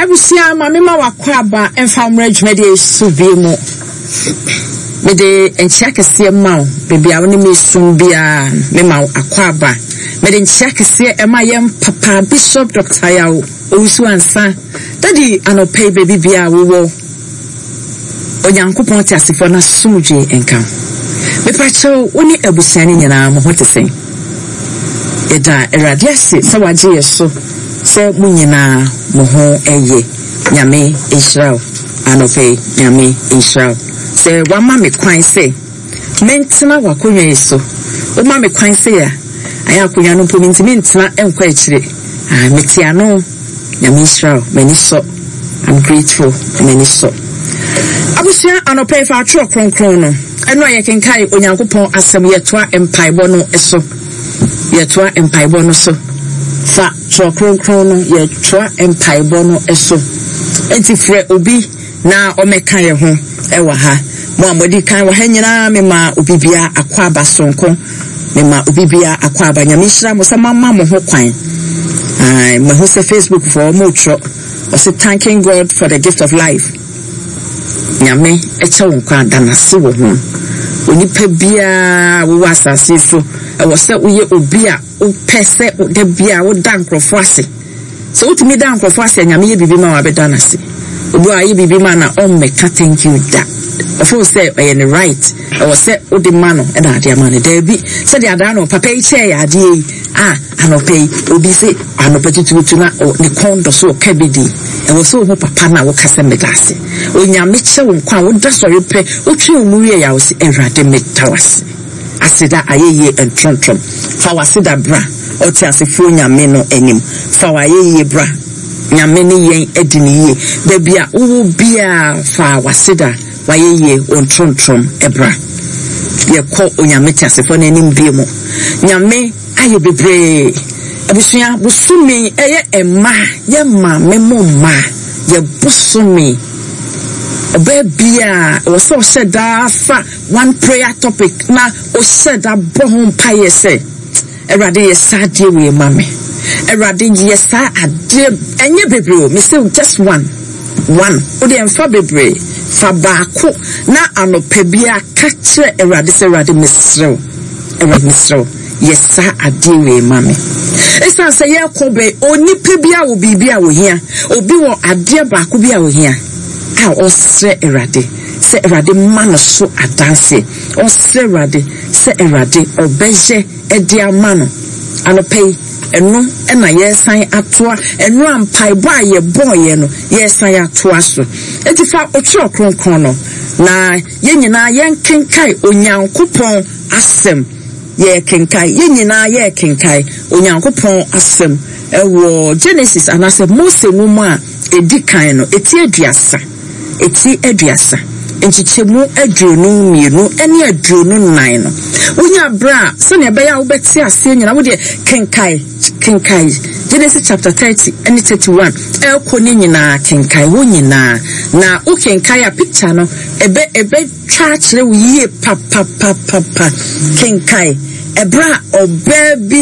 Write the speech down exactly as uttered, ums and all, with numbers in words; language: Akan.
abusia mame ma wakwaba emfa mrejmede subimo mede enchia kese ma bebi a woni me sumbia me ma akwaba mede enchia kese ema yem papa Bishop Doctor Yawo owusu ansa daddy anope baby bia wo onyankopon ti asefo na sumje enka me pacho woni abusia ni nyina mo hotesen eda eradiase se waje yeso se munyina mo ho eye nyame Israel anope nyame Israel se wama me kwan se mentina wakonwa yeso o ma me kwan se ya aya akonwa no po minti mentina enkwa ekire ah metiano nyame Israel many so I'm grateful many so abusia anope fa atro kronkron no eno ayekenkai onyankopon asem yetoa empaibo no eso yetoa empaibo no so fa tro kronkron no yetoa empaibo no eso enti frɛ obi na omeka ye ho ewa ha mo amodi kan wa hanyina me ma obibia akwaba sonko me ma obibia akwaba nyamishira mo samama mo ho kwan ai mo ho se Facebook for mo tro o se thanking God for the gift of life nyame eche won kwan dana se wo ho onipa bia wo wasase so e wo se uye obi a o pese o de bia wo dankrofo ase so utimi dankrofo ase nyame ye bibi ma wa bedana se obi aye bibi ma na o meka thank you da of course say I am right or say o de mano e na de amane there be say the ada no papa e share ya de ah anope obi say anope tutu na ne kondo so kabidi e wo so ho papa na wo kasa medase onyame che wo kwa wo da sori pe wo twe omuwe ya wo se erade metawase asida ayeye entrontrom fa wasida bra o ti asefo nyame no enim fa wayeye bra nyame ne yen edini ye da bia wo bia fa wasida wayeye ontrontrom ebra ye ko onyame ti asefo na enim bie mo nyame aye bebre abusuya busumi eye emma ye ma memo ma ye busumi obebia o so sheda fa one prayer topic na o sheda bohon paye se erade ye sadie we mame erade ye sa ade enye bebre o me say just one one o de emfa bebre fa baako na anope bia ka kire erade se erade misrew erade misrew yesa adewe mame esa se ye kobe onipa bia wo bibia wo hia obi wo ade baako bia wo hia a osre erade se erade mano so adanse osre erade se erade obeje ede amano anope eno ena yesan atoa eno ampaibo a ye boye no yesan atoa so etifa otro kronkron no na ye nyina ye kenkai onyankopon asem ye kenkai ye nyina ye kenkai onyankopon asem ewo Genesis anase Mose nwoma a edikan no eti aduasa eti aduasa enchichemu aduonu mienu ene aduonu nine no wonya bra so ne be ya wo beti ase nyina wo de kenkai kenkai Genesis chapter thirty and thirty-one e ko ni nyina kenkai wo nyina na o kenkai a picture no ebe ebe twa kire wo yie pa pa pa pa kenkai ebra obebi